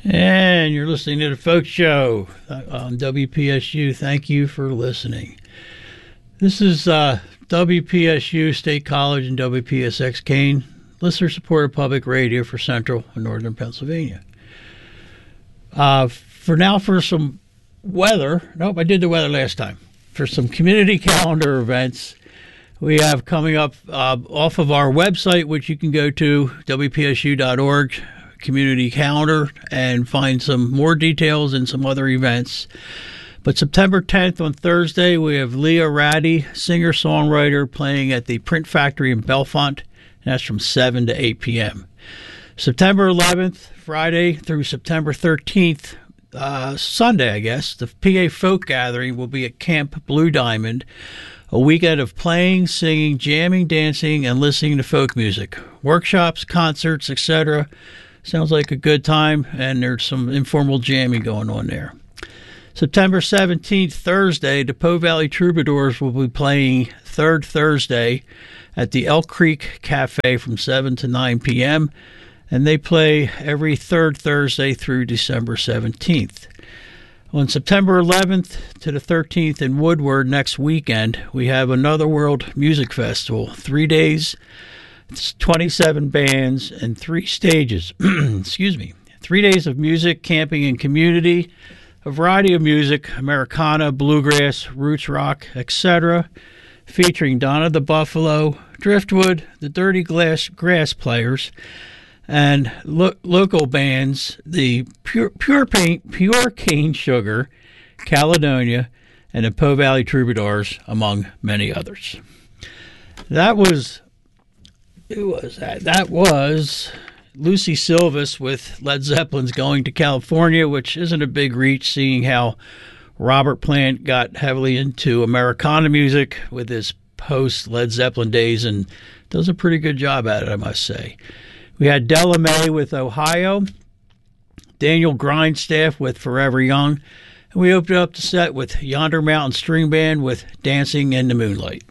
And you're listening to the Folk Show on WPSU. Thank you for listening. This is WPSU State College and WPSX Kane, listener-supported public radio for Central and Northern Pennsylvania. For some weather. Nope, I did the weather last time. For some community calendar events we have coming up off of our website, which you can go to, WPSU.org, community calendar, and find some more details and some other events. But September 10th on Thursday, we have Leah Ratty, singer-songwriter, playing at the Print Factory in Bellefonte. And that's from 7 to 8 p.m. September 11th, Friday, through September 13th, Sunday, I guess, the PA Folk Gathering will be at Camp Blue Diamond. A weekend of playing, singing, jamming, dancing, and listening to folk music. Workshops, concerts, etc. Sounds like a good time, and there's some informal jamming going on there. September 17th, Thursday, the Po Valley Troubadours will be playing third Thursday at the Elk Creek Cafe from 7 to 9 p.m., and they play every third Thursday through December 17th. On September 11th to the 13th in Woodward next weekend, we have Another World Music Festival. 3 days, it's 27 bands, and 3 stages. 3 days of music, camping, and community. A variety of music, Americana, bluegrass, roots rock, etc., featuring Donna the Buffalo, Driftwood, the Dirty Grass Players, and local bands, the Pure Cane Sugar, Caledonia, and the Po Valley Troubadours, among many others. Who was that? That was Lucy Silvas with Led Zeppelin's Going to California, which isn't a big reach, seeing how Robert Plant got heavily into Americana music with his post-Led Zeppelin days, and does a pretty good job at it, I must say. We had Della Mae with Ohio, Daniel Grindstaff with Forever Young, and we opened up the set with Yonder Mountain String Band with Dancing in the Moonlight.